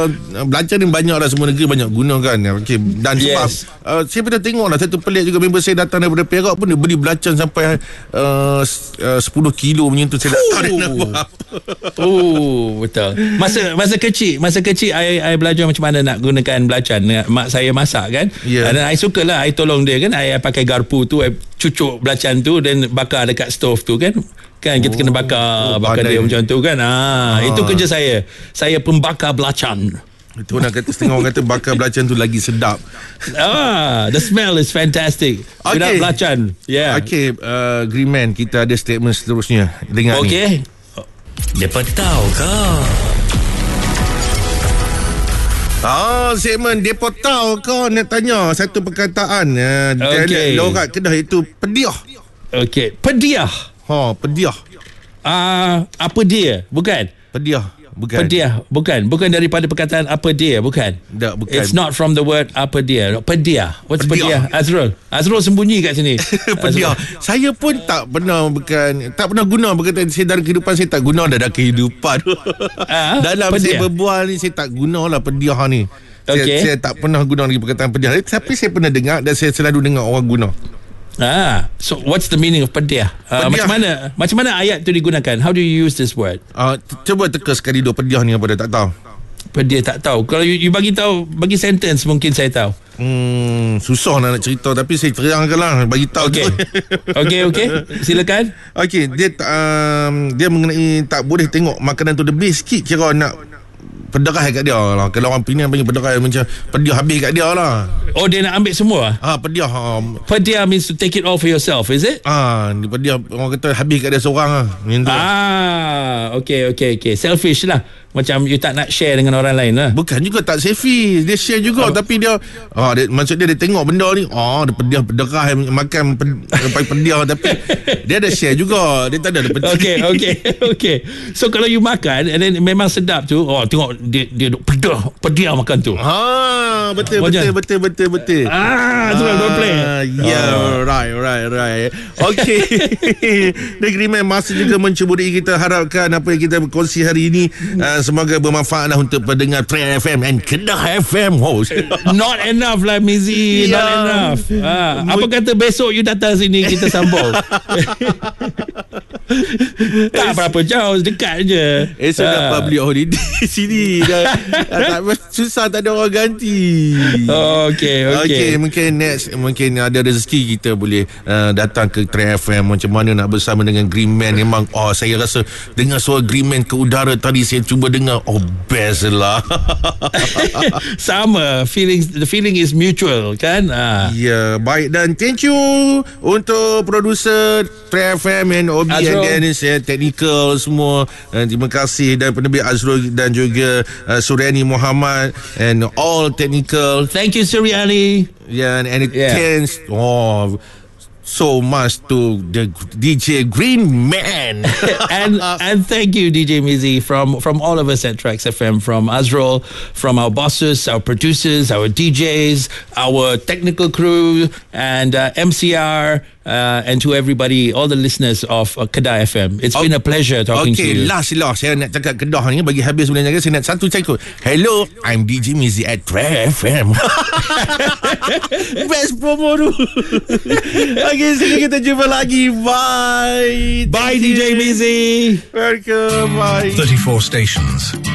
belacan ni banyak lah, semua negeri banyak guna kan. Okay. Dan sebab saya pernah tengok lah, satu pelik juga, member saya datang daripada Perak pun dia beli belacan sampai 10 kilo macam tu. Saya tak tahu dia nak buat apa. Betul. Masa kecil I belajar macam mana nak gunakan belacan. Mak saya masak kan. Dan I suka lah, I tolong dia kan. I pakai garpu tu, I cucuk belacan tu dan bakar dekat stove tu kan. Kita kena bakar dia macam tu kan. Itu kerja saya pembakar belacan. Itu nak kata, setengah orang kata bakar belacan tu lagi sedap. The smell is fantastic. Without belacan. Okay, Green Man, kita ada statement seterusnya. Dengar ni. Depa tahu ke? Segmen Depa tahu ke, nak tanya satu perkataan. Lorat Kedah itu pediah. Pediah. Pediah. Apa dia? Bukan. Pediah. Bukan daripada perkataan apa dia, bukan. Bukan. It's not from the word apa dia. Pediah. What's pediah? Azrul sembunyi kat sini. Pediah. Saya pun tak pernah guna perkataan saya dalam kehidupan. Saya tak guna dalam kehidupan. Dalam pediah. Saya berbual ni, saya tak gunalah pediah ni. Saya tak pernah guna lagi perkataan pediah. Tapi saya pernah dengar dan saya selalu dengar orang guna. So what's the meaning of pediah? Macam mana ayat tu digunakan? How do you use this word? Cuba teka sekali dua, pediah ni apa dia tak tahu. Pediah tak tahu. Kalau you bagi tahu, bagi sentence mungkin saya tahu. Susah nak cerita, tapi saya terangkan lah, bagi tahu. Okay. Silakan. Dia mengenai tak boleh tengok makanan tu lebih sikit, kira nak pederah kat dia lah. Kalau orang Penang panggil pederah, macam pediah habis kat dia lah. Dia nak ambil semua? Pediah. Pediah means to take it all for yourself, is it? Pediah orang kata habis kat dia seorang lah. Okay. Selfish lah. Macam you tak nak share dengan orang lain lah. Bukan juga tak selfish, dia share juga. Tapi dia maksud dia tengok benda ni, dia pederah makan pediah, tapi dia ada share juga. Dia tak ada penting. Okay. So kalau you makan and then memang sedap tu, tengok dia pediah makan tu. Betul. Don't play. Right. Okay. Negeri Man, masa juga mencuburi kita. Harapkan apa yang kita berkongsi hari ini semoga bermanfaat lah untuk pendengar Trail FM and Kedah FM host. Not enough lah Mizi. Not enough. Apa kata besok you datang sini, kita sambung. Tak berapa jauh, dekat je. Esok dah public holiday sini. Susah, tak ada orang ganti. Okay, mungkin ada rezeki kita boleh datang ke Trail FM. Macam mana nak bersama dengan Green Man. Memang saya rasa dengar suara Green Man ke udara tadi, saya cuba dengar, best lah. Sama, the feeling is mutual kan. Baik, dan thank you untuk producer Trail FM and Obi and Dennis, technical semua. Terima kasih, dan penerbit Azrul dan juga Suryani Muhammad and all technical. Thank you Suryani. And it thanks so much to the DJ Green Man. and thank you DJ Mizi from all of us at Trax FM, from Azrul, from our bosses, our producers, our DJs, our technical crew, and MCR, and to everybody, all the listeners of Kedah FM. It's been a pleasure talking to you. Last saya nak cakap Kedah ni bagi habis sebenarnya. Saya nak satu cakap. Hello, I'm DJ Mizi at Trax FM. Best promo tu. Okay, kita jumpa lagi. Bye. Bye DJ Mizi. Welcome. Bye. 34 stations.